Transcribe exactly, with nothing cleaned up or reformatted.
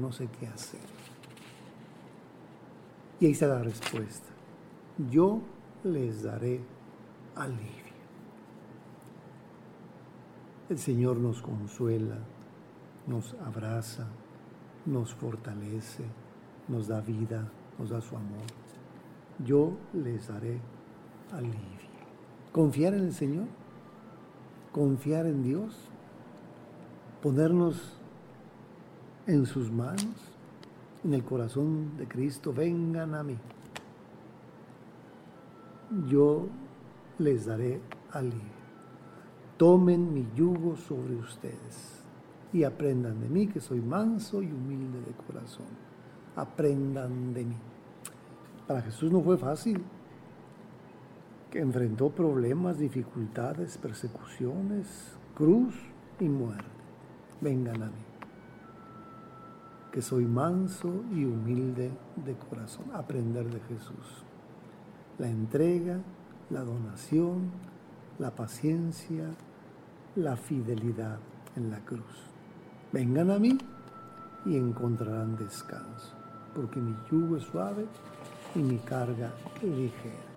no sé qué hacer. Y ahí está la respuesta. Yo les daré alivio. El Señor nos consuela, nos abraza, nos fortalece, nos da vida, nos da su amor. Yo les daré alivio. Confiar en el Señor, confiar en Dios, ponernos en sus manos, en el corazón de Cristo. Vengan a mí. Yo les daré alivio. Tomen mi yugo sobre ustedes y aprendan de mí, que soy manso y humilde de corazón. Aprendan de mí. Para Jesús no fue fácil, que enfrentó problemas, dificultades, persecuciones, cruz y muerte. Vengan a mí, que soy manso y humilde de corazón. Aprender de Jesús. La entrega, la donación, la paciencia, la fidelidad en la cruz. Vengan a mí y encontrarán descanso, porque mi yugo es suave y mi carga ligera.